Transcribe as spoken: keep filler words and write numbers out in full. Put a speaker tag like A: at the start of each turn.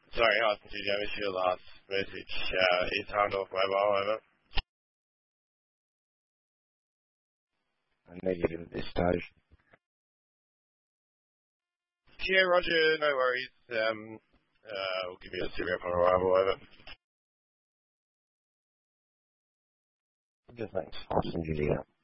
A: Sorry, Austin G J, I missed your last message. Uh, East Hahndorf Mobile, over.
B: A negative at this stage.
A: Yeah, Roger, no worries. Um, uh, we'll give you a sit rep on arrival, over.
B: Just thanks. Austin G J.